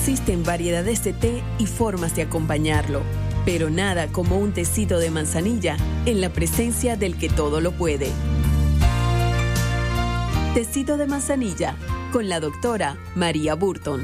Existen variedades de té y formas de acompañarlo, pero nada como un tecito de manzanilla en la presencia del que todo lo puede. Tecito de manzanilla con la doctora María Burton.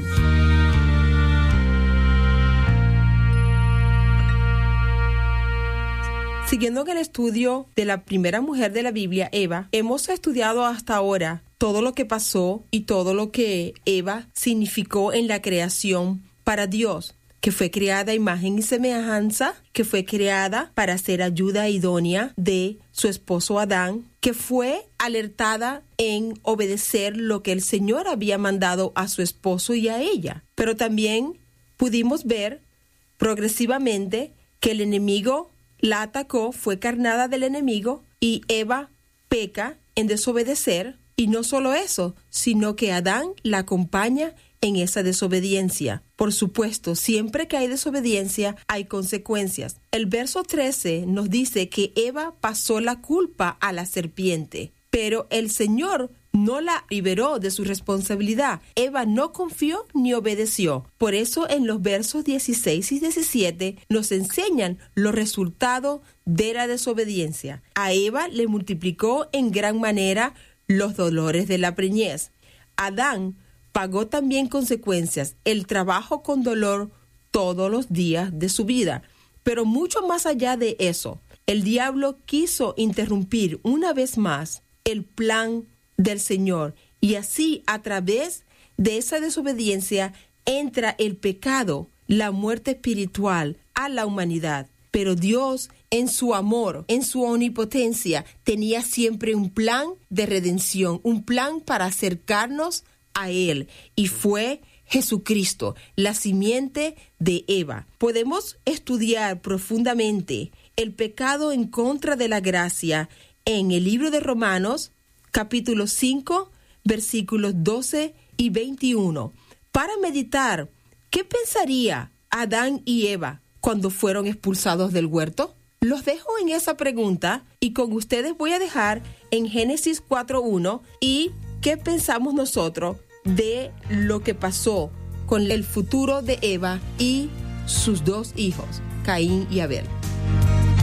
Siguiendo en el estudio de la primera mujer de la Biblia, Eva, hemos estudiado hasta ahora todo lo que pasó y todo lo que Eva significó en la creación para Dios, que fue creada a imagen y semejanza, que fue creada para ser ayuda idónea de su esposo Adán, que fue alertada en obedecer lo que el Señor había mandado a su esposo y a ella. Pero también pudimos ver progresivamente que el enemigo la atacó, fue carnada del enemigo y Eva peca en desobedecer. Y no solo eso, sino que Adán la acompaña en esa desobediencia. Por supuesto, siempre que hay desobediencia, hay consecuencias. El verso 13 nos dice que Eva pasó la culpa a la serpiente, pero el Señor no la liberó de su responsabilidad. Eva no confió ni obedeció. Por eso en los versos 16 y 17 nos enseñan los resultados de la desobediencia. A Eva le multiplicó en gran manera los dolores de la preñez. Adán pagó también consecuencias, el trabajo con dolor todos los días de su vida. Pero mucho más allá de eso, el diablo quiso interrumpir una vez más el plan del Señor. Y así, a través de esa desobediencia, entra el pecado, la muerte espiritual a la humanidad. Pero Dios, en su amor, en su omnipotencia, tenía siempre un plan de redención, un plan para acercarnos a Él. Y fue Jesucristo, la simiente de Eva. Podemos estudiar profundamente el pecado en contra de la gracia en el libro de Romanos, capítulo 5, versículos 12 y 21. Para meditar, ¿qué pensaría Adán y Eva cuando fueron expulsados del huerto? Los dejo en esa pregunta y con ustedes voy a dejar en Génesis 4:1 y qué pensamos nosotros de lo que pasó con el futuro de Eva y sus dos hijos, Caín y Abel.